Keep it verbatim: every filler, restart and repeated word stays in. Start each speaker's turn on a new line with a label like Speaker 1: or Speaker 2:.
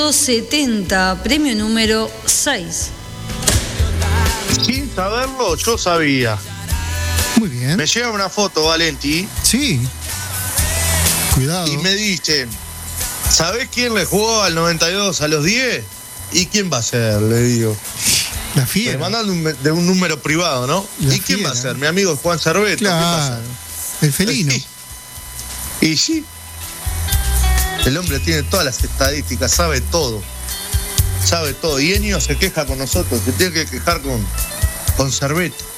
Speaker 1: setenta, premio número seis.
Speaker 2: Sin saberlo, yo sabía.
Speaker 3: Muy bien.
Speaker 2: Me llega una foto, Valenti.
Speaker 3: Sí. Cuidado.
Speaker 2: Y me dicen, ¿sabés quién le jugó al noventa y dos a los diez? ¿Y quién va a ser? Le digo.
Speaker 3: La fiera.
Speaker 2: Me mandan un, de un número privado, ¿no?
Speaker 3: La
Speaker 2: ¿Y quién
Speaker 3: fiera.
Speaker 2: va a ser? Mi amigo Juan Cerveto.
Speaker 3: Claro.
Speaker 2: ¿Quién va a ser?
Speaker 3: El felino.
Speaker 2: Sí. Y sí. El hombre tiene todas las estadísticas, sabe todo. Sabe todo. Y Enio se queja con nosotros, se tiene que quejar con, con Cerveto.